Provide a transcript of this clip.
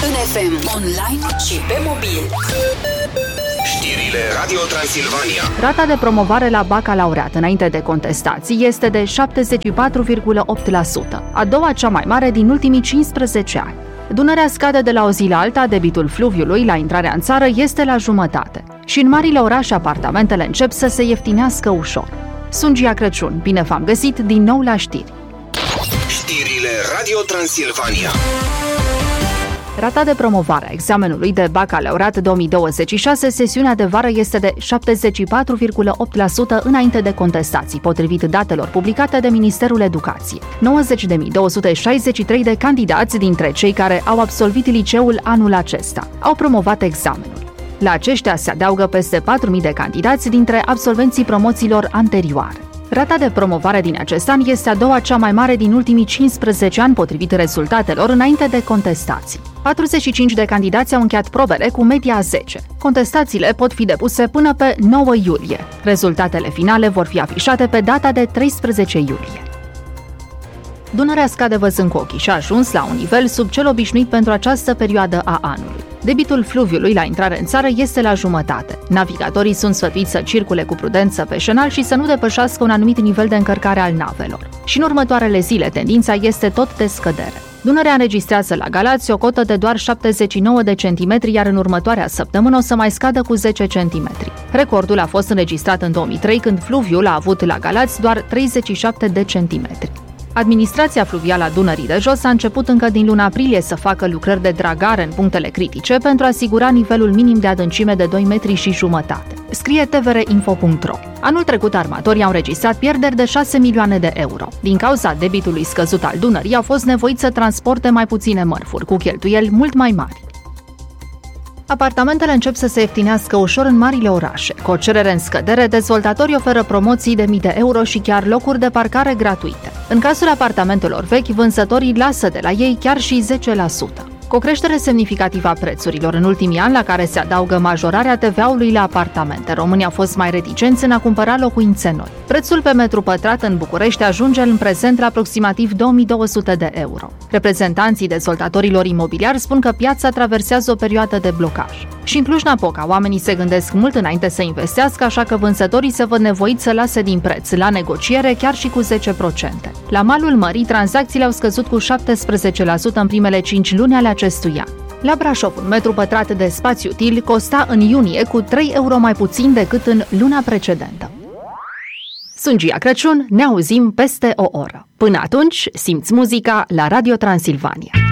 în FM, online și pe mobil. Știrile Radio Transilvania. Rata de promovare la bacalaureat înainte de contestații este de 74,8%, a doua cea mai mare din ultimii 15 ani. Dunărea scade de la o zi la alta, debitul fluviului la intrarea în țară este la jumătate. Și în marile orașe apartamentele încep să se ieftinească ușor. Sunt Gia Crăciun, bine v-am găsit din nou la știri. Știrile Radio Transilvania. Rata de promovare a examenului de bacalaureat 2026, sesiunea de vară, este de 74,8% înainte de contestații, potrivit datelor publicate de Ministerul Educației. 90.263 de candidați dintre cei care au absolvit liceul anul acesta au promovat examenul. La aceștia se adaugă peste 4.000 de candidați dintre absolvenții promoțiilor anterioare. Rata de promovare din acest an este a doua cea mai mare din ultimii 15 ani, potrivit rezultatelor înainte de contestații. 45 de candidați au încheiat probele cu media 10. Contestațiile pot fi depuse până pe 9 iulie. Rezultatele finale vor fi afișate pe data de 13 iulie. Dunărea scade văzând cu ochii și a ajuns la un nivel sub cel obișnuit pentru această perioadă a anului. Debitul fluviului la intrare în țară este la jumătate. Navigatorii sunt sfătuiți să circule cu prudență pe șenal și să nu depășească un anumit nivel de încărcare al navelor. Și în următoarele zile, tendința este tot de scădere. Dunărea înregistrează la Galați o cotă de doar 79 de centimetri, iar în următoarea săptămână o să mai scadă cu 10 centimetri. Recordul a fost înregistrat în 2003, când fluviul a avut la Galați doar 37 de centimetri. Administrația fluvială a Dunării de Jos a început încă din luna aprilie să facă lucrări de dragare în punctele critice pentru a asigura nivelul minim de adâncime de 2,5 metri, scrie tvrinfo.ro. Anul trecut armatorii au înregistrat pierderi de 6 milioane de euro. Din cauza debitului scăzut al Dunării, au fost nevoiți să transporte mai puține mărfuri, cu cheltuieli mult mai mari. Apartamentele încep să se ieftinească ușor în marile orașe. Cu o cerere în scădere, dezvoltatorii oferă promoții de mii de euro și chiar locuri de parcare gratuite. În cazul apartamentelor vechi, vânzătorii lasă de la ei chiar și 10%. Cu o creștere semnificativă a prețurilor în ultimii ani, la care se adaugă majorarea TVA-ului la apartamente, românii au fost mai reticenți în a cumpăra locuințe noi. Prețul pe metru pătrat în București ajunge în prezent la aproximativ 2200 de euro. Reprezentanții dezvoltatorilor imobiliari spun că piața traversează o perioadă de blocaj. Și în Cluj-Napoca, oamenii se gândesc mult înainte să investească, așa că vânzătorii se văd nevoiți să lase din preț la negociere chiar și cu 10%. La malul mării, tranzacțiile au scăzut cu 17% în primele 5 luni ale acestui an. La Brașov, un metru pătrat de spațiu util costa în iunie cu 3 euro mai puțin decât în luna precedentă. Sunt Gia Crăciun, ne auzim peste o oră. Până atunci, simți muzica la Radio Transilvania.